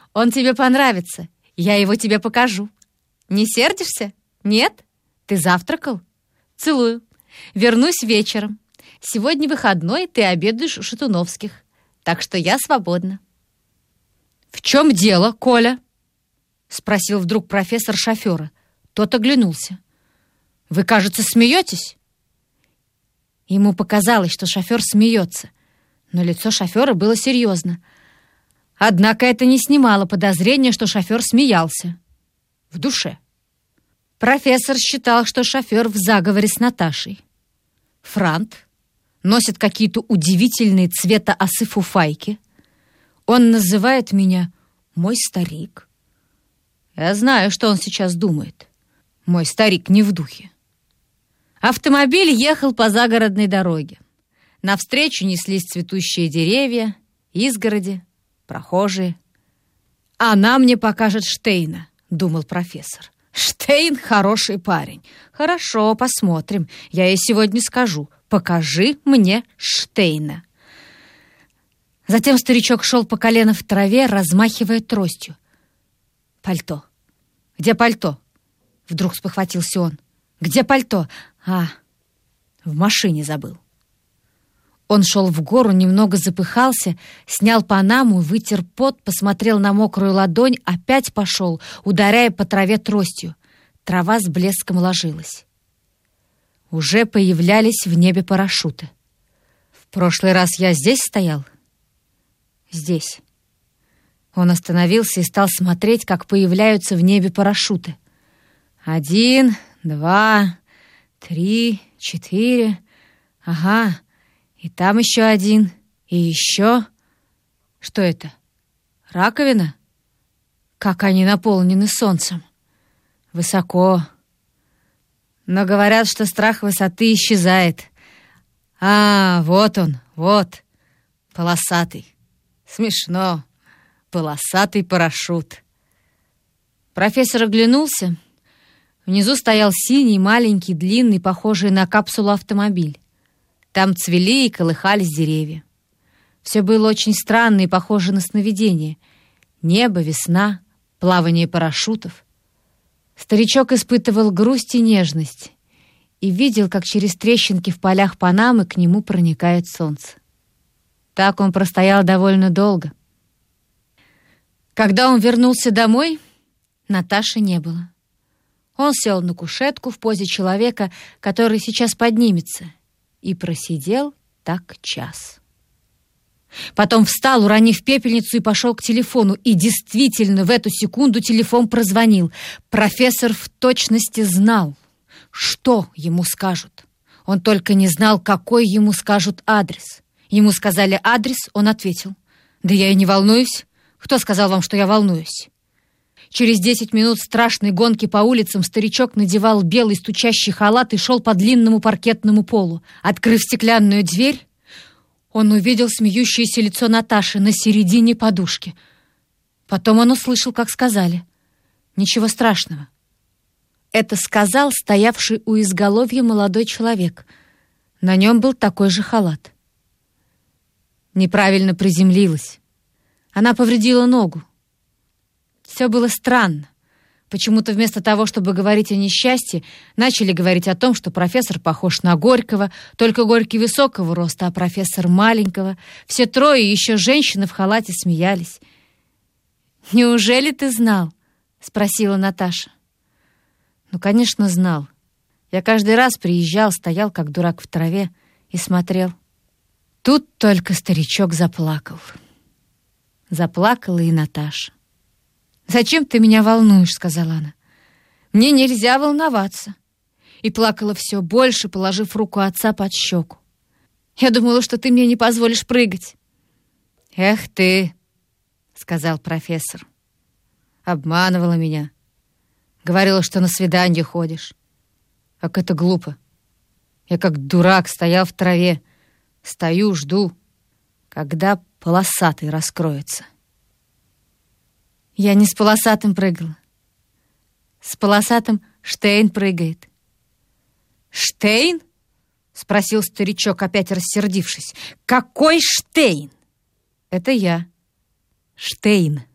Он тебе понравится. Я его тебе покажу. Не сердишься? Нет? Ты завтракал? Целую. Вернусь вечером. Сегодня выходной, ты обедаешь у Шатуновских. Так что я свободна. «В чем дело, Коля?» — спросил вдруг профессор шофера. Тот оглянулся. «Вы, кажется, смеетесь?» Ему показалось, что шофер смеется, но лицо шофера было серьезно. Однако это не снимало подозрения, что шофер смеялся. В душе. Профессор считал, что шофер в заговоре с Наташей. Франт носит какие-то удивительные цвета осы фуфайки. Он называет меня «мой старик». Я знаю, что он сейчас думает. Мой старик не в духе. Автомобиль ехал по загородной дороге. Навстречу неслись цветущие деревья, изгороди, прохожие. «Она мне покажет Штейна», — думал профессор. «Штейн — хороший парень. Хорошо, посмотрим. Я ей сегодня скажу. Покажи мне Штейна». Затем старичок шел по колено в траве, размахивая тростью. «Пальто. Где пальто?» Вдруг спохватился он. «Где пальто? В машине забыл». Он шел в гору, немного запыхался, снял панаму, вытер пот, посмотрел на мокрую ладонь, опять пошел, ударяя по траве тростью. Трава с блеском ложилась. Уже появлялись в небе парашюты. «В прошлый раз я здесь стоял?» «Здесь». Он остановился и стал смотреть, как появляются в небе парашюты. 1, 2, 3, 4. Ага. И там еще один. И еще. Что это? Раковина? Как они наполнены солнцем. Высоко. Но говорят, что страх высоты исчезает. Вот он, вот. Полосатый. Смешно. Полосатый парашют. Профессор оглянулся. Внизу стоял синий, маленький, длинный, похожий на капсулу автомобиль. Там цвели и колыхались деревья. Все было очень странно и похоже на сновидение. Небо, весна, плавание парашютов. Старичок испытывал грусть и нежность и видел, как через трещинки в полях Панамы к нему проникает солнце. Так он простоял довольно долго. Когда он вернулся домой, Наташи не было. Он сел на кушетку в позе человека, который сейчас поднимется, и просидел так час. Потом встал, уронив пепельницу, и пошел к телефону. И действительно, в эту секунду телефон прозвонил. Профессор в точности знал, что ему скажут. Он только не знал, какой ему скажут адрес. Ему сказали адрес, он ответил: «Да я и не волнуюсь. Кто сказал вам, что я волнуюсь?» Через 10 минут страшной гонки по улицам старичок надевал белый стучащий халат и шел по длинному паркетному полу. Открыв стеклянную дверь, он увидел смеющееся лицо Наташи на середине подушки. Потом он услышал, как сказали: «Ничего страшного». Это сказал стоявший у изголовья молодой человек. На нем был такой же халат. Неправильно приземлилась. Она повредила ногу. Все было странно. Почему-то вместо того, чтобы говорить о несчастье, начали говорить о том, что профессор похож на Горького, только Горький высокого роста, а профессор маленького. Все трое, еще женщины в халате, смеялись. «Неужели ты знал?» — спросила Наташа. «Ну, конечно, знал. Я каждый раз приезжал, стоял, как дурак в траве, и смотрел». Тут только старичок заплакал. Заплакала и Наташа. «Зачем ты меня волнуешь?» — сказала она. «Мне нельзя волноваться». И плакала все больше, положив руку отца под щеку. «Я думала, что ты мне не позволишь прыгать». «Эх ты!» — сказал профессор. «Обманывала меня. Говорила, что на свидание ходишь. Как это глупо. Я как дурак стоял в траве. Стою, жду, когда полосатый раскроется». Я не с полосатым прыгала. С полосатым Штейн прыгает. «Штейн?» — спросил старичок, опять рассердившись. «Какой Штейн?» «Это я, Штейн».